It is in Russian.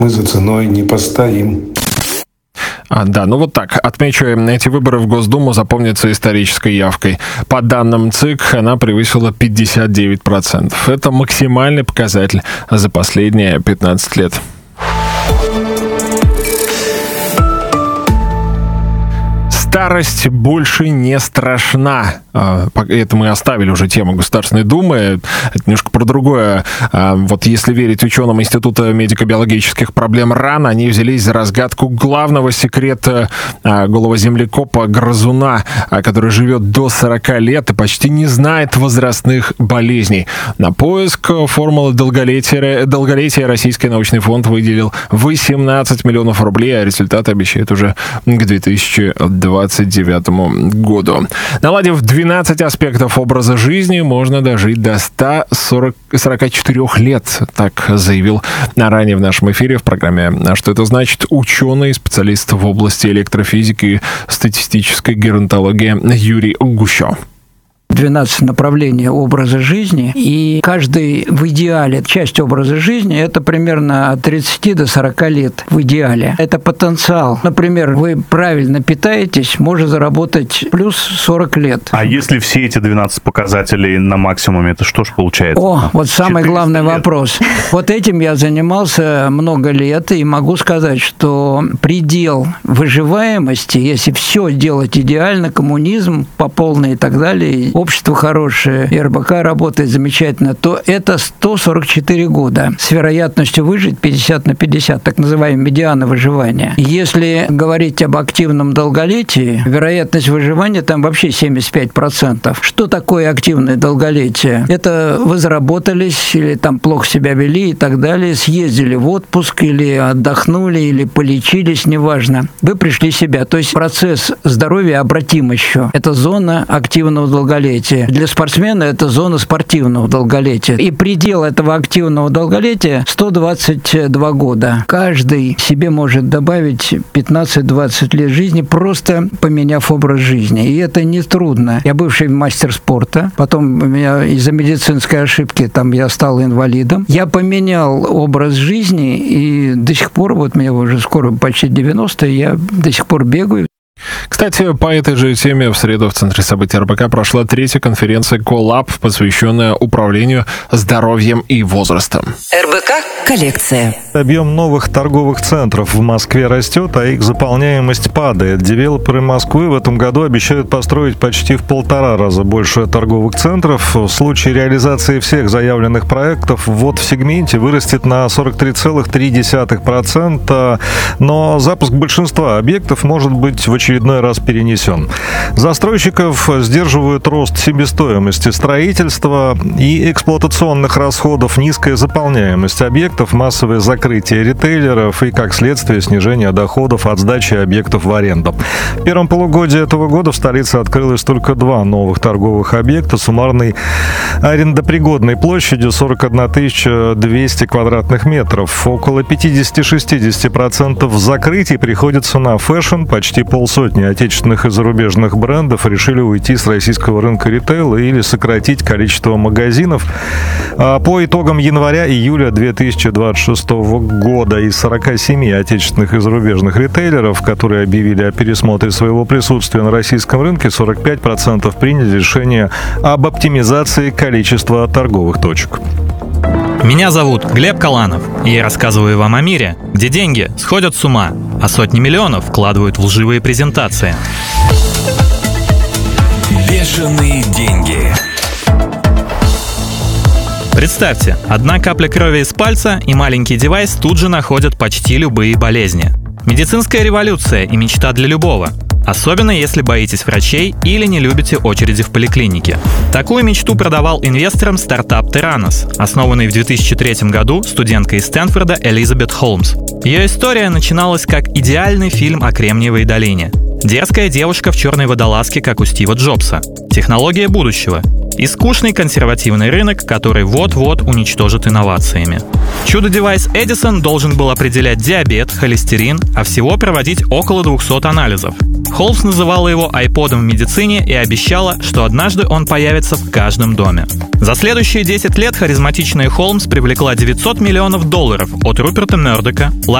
Мы за ценой не постоим. Да, ну вот так. Отмечу, эти выборы в Госдуму запомнятся исторической явкой. По данным ЦИК, она превысила 59%. Это максимальный показатель за последние 15 лет. Старость больше не страшна. Это мы оставили уже тему Государственной Думы. Это немножко про другое. Вот если верить ученым Института медико-биологических проблем РАН, они взялись за разгадку главного секрета голого землекопа-грызуна, который живет до 40 лет и почти не знает возрастных болезней. На поиск формулы долголетия Российский научный фонд выделил 18 миллионов рублей, а результаты обещают уже к 2029 году. Наладив 12 аспектов образа жизни, можно дожить до 144 лет, так заявил ранее в нашем эфире в программе «А что это значит?» ученый, специалист в области электрофизики и статистической геронтологии Юрий Гущо. 12 направлений образа жизни, и каждый в идеале, часть образа жизни, это примерно от 30 до 40 лет в идеале. Это потенциал. Например, вы правильно питаетесь, можно заработать плюс 40 лет. А если все эти 12 показателей на максимуме, это что ж получается? Вот самый главный вопрос. Вот этим я занимался много лет, и могу сказать, что предел выживаемости, если все делать идеально, коммунизм по полной и так далее, общество хорошее, РБК работает замечательно, то это 144 года с вероятностью выжить 50/50, так называемая медиана выживания. Если говорить об активном долголетии, вероятность выживания там вообще 75%. Что такое активное долголетие? Это вы заработались, или там плохо себя вели и так далее, съездили в отпуск, или отдохнули, или полечились, неважно. Вы пришли в себя. То есть процесс здоровья обратим еще. Это зона активного долголетия. Для спортсмена это зона спортивного долголетия. И предел этого активного долголетия 122 года. Каждый себе может добавить 15-20 лет жизни, просто поменяв образ жизни. И это не трудно. Я бывший мастер спорта, потом у меня из-за медицинской ошибки я стал инвалидом. Я поменял образ жизни, и до сих пор, вот мне уже скоро почти 90, я до сих пор бегаю. Кстати, по этой же теме в среду в Центре событий РБК прошла 3-я конференция «Коллаб», посвященная управлению здоровьем и возрастом. РБК «Коллекция». Объем новых торговых центров в Москве растет, а их заполняемость падает. Девелоперы Москвы в этом году обещают построить почти в 1,5 раза больше торговых центров. В случае реализации всех заявленных проектов ввод в сегменте вырастет на 43,3%, но запуск большинства объектов может быть в очередной раз перенесен. Застройщиков сдерживают рост себестоимости строительства и эксплуатационных расходов, низкая заполняемость объектов, массовое закрытие ритейлеров и, как следствие, снижение доходов от сдачи объектов в аренду. В первом полугодии этого года в столице открылось только 2 новых торговых объекта суммарной арендопригодной площадью 41 200 квадратных метров. Около 50-60% закрытий приходится на фэшн, почти полсотни отечественных и зарубежных брендов решили уйти с российского рынка ритейла или сократить количество магазинов. По итогам января-июля 2026 года из 47 отечественных и зарубежных ритейлеров, которые объявили о пересмотре своего присутствия на российском рынке, 45% приняли решение об оптимизации количества торговых точек. Меня зовут Глеб Каланов, и я рассказываю вам о мире, где деньги сходят с ума, а сотни миллионов вкладывают в лживые презентации. Бешеные деньги. Представьте, одна капля крови из пальца, и маленький девайс тут же находит почти любые болезни. Медицинская революция и мечта для любого. Особенно если боитесь врачей или не любите очереди в поликлинике. Такую мечту продавал инвесторам стартап Theranos, основанный в 2003 году студенткой из Стэнфорда Элизабет Холмс. Ее история начиналась как идеальный фильм о Кремниевой долине. Дерзкая девушка в черной водолазке, как у Стива Джобса. Технология будущего. и скучный консервативный рынок, который вот-вот уничтожит инновациями. Чудо-девайс Эдисон должен был определять диабет, холестерин, а всего проводить около 200 анализов. Холмс называла его айподом в медицине и обещала, что однажды он появится в каждом доме. За следующие 10 лет харизматичная Холмс привлекла $900 миллионов от Руперта Мердока,